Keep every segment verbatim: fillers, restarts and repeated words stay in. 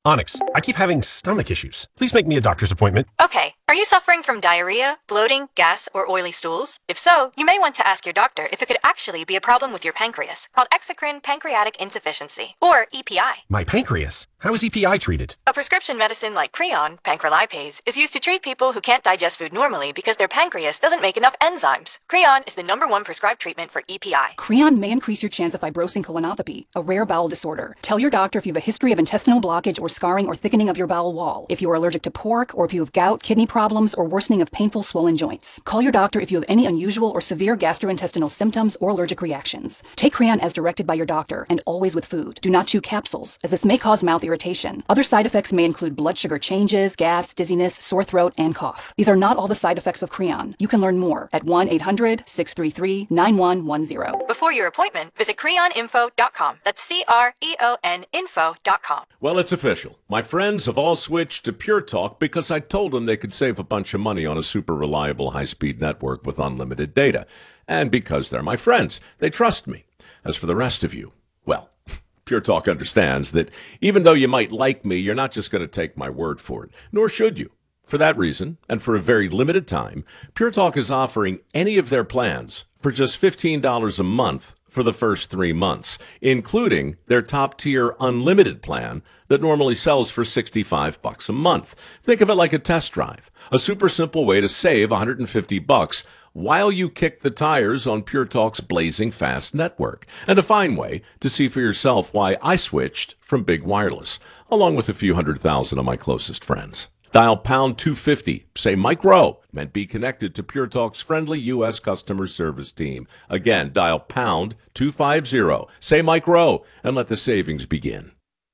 Onyx, I keep having stomach issues. Please make me a doctor's appointment. Okay. Are you suffering from diarrhea, bloating, gas, or oily stools? If so, you may want to ask your doctor if it could actually be a problem with your pancreas, called exocrine pancreatic insufficiency, or E P I. My pancreas? How is E P I treated? A prescription medicine like Creon, pancrelipase, is used to treat people who can't digest food normally because their pancreas doesn't make enough enzymes. Creon is the number one prescribed treatment for E P I. Creon may increase your chance of fibrosing colonopathy, a rare bowel disorder. Tell your doctor if you have a history of intestinal blockage or scarring or thickening of your bowel wall, if you are allergic to pork, or if you have gout, kidney problems, or worsening of painful swollen joints. Call your doctor if you have any unusual or severe gastrointestinal symptoms or allergic reactions. Take Creon as directed by your doctor and always with food. Do not chew capsules, as this may cause mouth irritation. Other side effects may include blood sugar changes, gas, dizziness, sore throat, and cough. These are not all the side effects of Creon. You can learn more at one eight hundred, six three three, nine one one zero. Before your appointment, visit creon info dot com. That's C R E O N info dot com. Well, it's official. My friends have all switched to Pure Talk because I told them they could save a bunch of money on a super reliable high-speed network with unlimited data. And because they're my friends, they trust me. As for the rest of you, well, Pure Talk understands that even though you might like me, you're not just going to take my word for it, nor should you. For that reason, and for a very limited time, Pure Talk is offering any of their plans for just fifteen dollars a month for the first three months, including their top-tier unlimited plan that normally sells for sixty-five bucks a month. Think of it like a test drive, a super simple way to save one hundred fifty bucks while you kick the tires on Pure Talk's blazing fast network, and a fine way to see for yourself why I switched from Big Wireless, along with a few hundred thousand of my closest friends. Dial pound two fifty, say Mike Rowe, and be connected to Pure Talk's friendly U S customer service team. Again, dial pound two fifty, say Mike Rowe, and let the savings begin.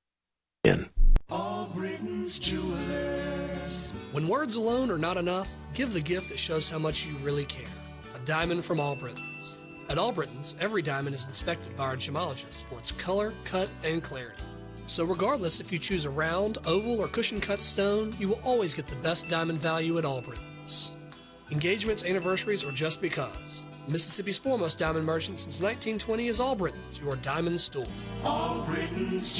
In. All Britain's Jewelers. When words alone are not enough, give the gift that shows how much you really care. A diamond from All Britons. At All Britons, every diamond is inspected by our gemologist for its color, cut, and clarity. So regardless if you choose a round, oval, or cushion-cut stone, you will always get the best diamond value at All Britons. Engagements, anniversaries, or just because. Mississippi's foremost diamond merchant since nineteen twenty is All Britons, your diamond store. All Britain's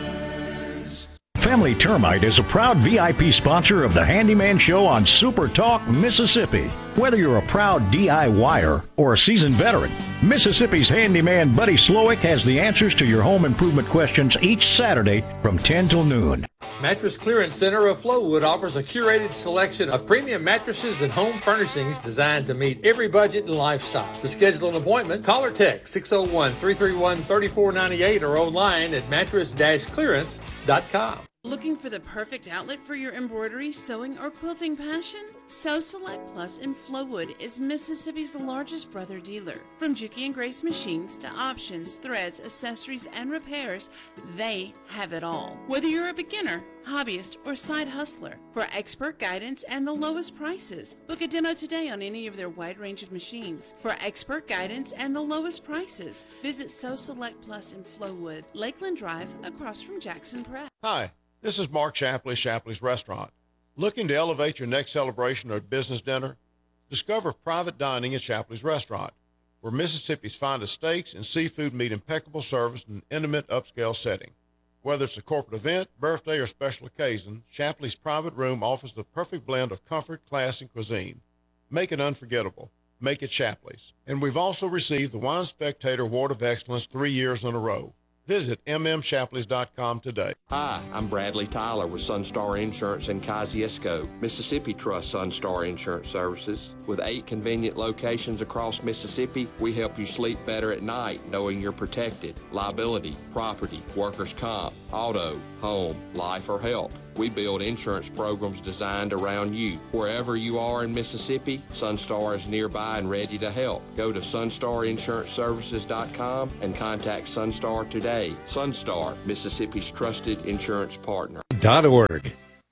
Jewelers. Family Termite is a proud V I P sponsor of the Handyman Show on Super Talk Mississippi. Whether you're a proud D I Y er or a seasoned veteran, Mississippi's handyman Buddy Slowick has the answers to your home improvement questions each Saturday from ten till noon. Mattress Clearance Center of Flowood offers a curated selection of premium mattresses and home furnishings designed to meet every budget and lifestyle. To schedule an appointment, call or text six oh one, three three one, three four nine eight or online at mattress clearance dot com. Looking for the perfect outlet for your embroidery, sewing, or quilting passion? Sew Select Plus in Flowood is Mississippi's largest brother dealer. From Juki and Grace machines to options, threads, accessories, and repairs, they have it all. Whether you're a beginner, hobbyist, or side hustler, for expert guidance and the lowest prices, book a demo today on any of their wide range of machines. For expert guidance and the lowest prices, visit Sew Select Plus in Flowood, Lakeland Drive, across from Jackson Prep. Hi. This is Mark Shapley, Shapley's Restaurant. Looking to elevate your next celebration or business dinner? Discover private dining at Shapley's Restaurant, where Mississippi's finest steaks and seafood meet impeccable service in an intimate, upscale setting. Whether it's a corporate event, birthday, or special occasion, Shapley's private room offers the perfect blend of comfort, class, and cuisine. Make it unforgettable. Make it Shapley's. And we've also received the Wine Spectator Award of Excellence three years in a row. Visit m m shapleys dot com today. Hi, I'm Bradley Tyler with Sunstar Insurance in Kosciuszko. Mississippi trusts Sunstar Insurance Services. With eight convenient locations across Mississippi, we help you sleep better at night knowing you're protected. Liability, property, workers' comp, auto, home, life, or health. We build insurance programs designed around you. Wherever you are in Mississippi, Sunstar is nearby and ready to help. Go to sunstar insurance services dot com and contact Sunstar today. Sunstar, Mississippi's trusted insurance partner. Dot org.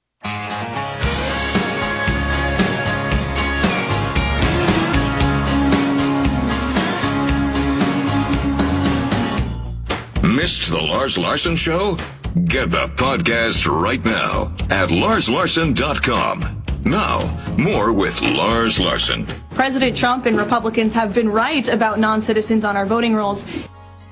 Missed the Lars Larson Show? Get the podcast right now at lars larson dot com. Now, more with Lars Larson. President Trump and Republicans have been right about non-citizens on our voting rolls.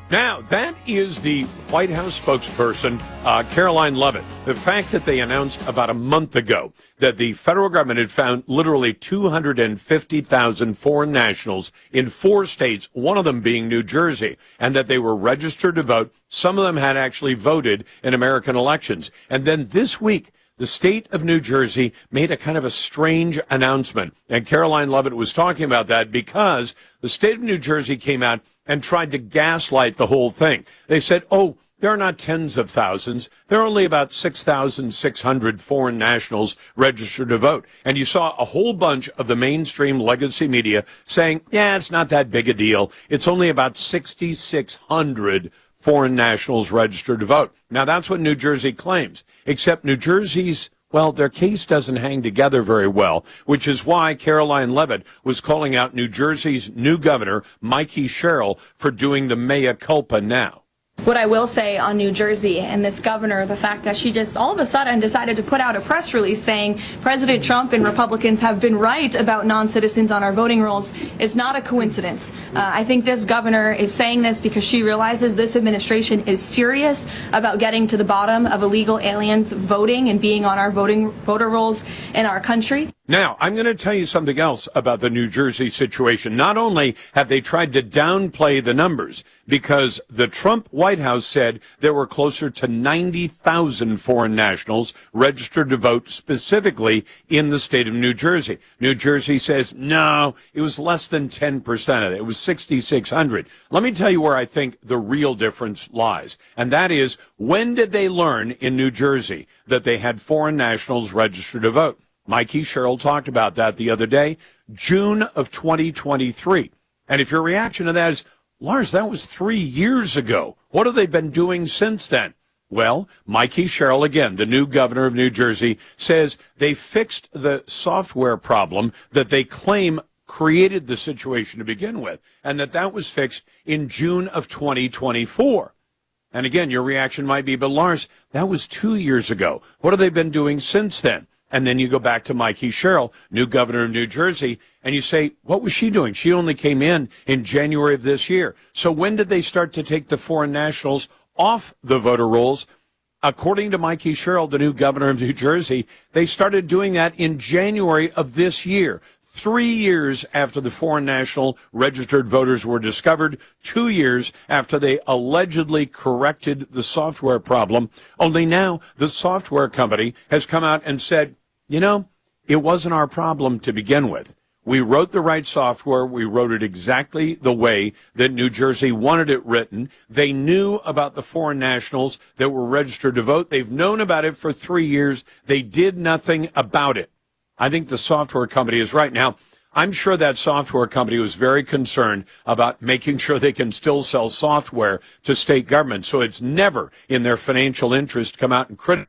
Now, that is the White House spokesperson, uh, Caroline Leavitt. The fact that they announced about a month ago that the federal government had found literally two hundred fifty thousand foreign nationals in four states, one of them being New Jersey, and that they were registered to vote. Some of them had actually voted in American elections. And then this week, the state of New Jersey made a kind of a strange announcement. And Caroline Leavitt was talking about that because the state of New Jersey came out and tried to gaslight the whole thing. They said, oh, there are not tens of thousands. There are only about six thousand six hundred foreign nationals registered to vote. And you saw a whole bunch of the mainstream legacy media saying, yeah, it's not that big a deal. It's only about six thousand six hundred foreign nationals registered to vote. Now, that's what New Jersey claims, except New Jersey's, well, their case doesn't hang together very well, which is why Caroline Leavitt was calling out New Jersey's new governor, Mikey Sherrill, for doing the mea culpa now. What I will say on New Jersey and this governor, the fact that she just all of a sudden decided to put out a press release saying President Trump and Republicans have been right about non-citizens on our voting rolls is not a coincidence. Uh, I think this governor is saying this because she realizes this administration is serious about getting to the bottom of illegal aliens voting and being on our voting voter rolls in our country. Now, I'm going to tell you something else about the New Jersey situation. Not only have they tried to downplay the numbers, because the Trump White House said there were closer to ninety thousand foreign nationals registered to vote specifically in the state of New Jersey. New Jersey says, no, it was less than ten percent of it. It was six thousand six hundred. Let me tell you where I think the real difference lies. And that is, when did they learn in New Jersey that they had foreign nationals registered to vote? Mikey Sherrill talked about that the other day, June of twenty twenty-three. And if your reaction to that is, Lars, that was three years ago. What have they been doing since then? Well, Mikey Sherrill, again, the new governor of New Jersey, says they fixed the software problem that they claim created the situation to begin with, and that that was fixed in June of twenty twenty-four. And again, your reaction might be, but Lars, that was two years ago. What have they been doing since then? And then you go back to Mikey Sherrill, new governor of New Jersey, and you say, what was she doing? She only came in in January of this year. So when did they start to take the foreign nationals off the voter rolls? According to Mikey Sherrill, the new governor of New Jersey, they started doing that in January of this year. Three years after the foreign national registered voters were discovered, two years after they allegedly corrected the software problem. Only now the software company has come out and said, you know, it wasn't our problem to begin with. We wrote the right software. We wrote it exactly the way that New Jersey wanted it written. They knew about the foreign nationals that were registered to vote. They've known about it for three years. They did nothing about it. I think the software company is right. Now, I'm sure that software company was very concerned about making sure they can still sell software to state governments. So it's never in their financial interest to come out and criticize.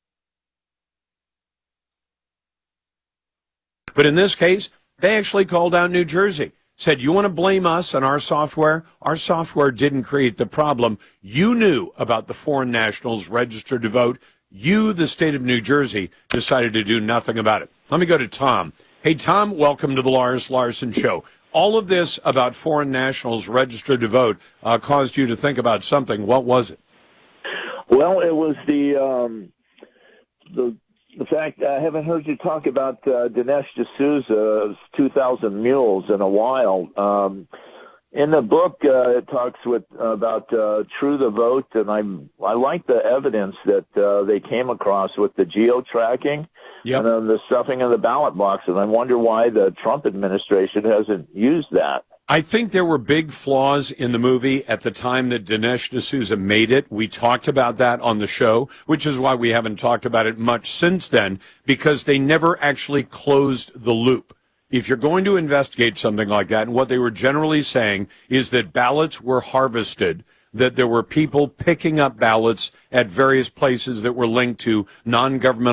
But in this case, they actually called out New Jersey, said, you want to blame us and our software? Our software didn't create the problem. You knew about the foreign nationals registered to vote. You, the state of New Jersey, decided to do nothing about it. Let me go to Tom. Hey, Tom, welcome to the Lars Larson Show. All of this about foreign nationals registered to vote uh, caused you to think about something. What was it? Well, it was the um, the the fact I haven't heard you talk about uh, Dinesh D'Souza's two thousand Mules in a while. Um, in the book, uh, it talks with about uh, True the Vote, and I I like the evidence that uh, they came across with the geo-tracking yep. and uh, the stuffing of the ballot box, and I wonder why the Trump administration hasn't used that. I think there were big flaws in the movie at the time that Dinesh D'Souza made it. We talked about that on the show, which is why we haven't talked about it much since then, because they never actually closed the loop. If you're going to investigate something like that, and what they were generally saying is that ballots were harvested, that there were people picking up ballots at various places that were linked to non-governmental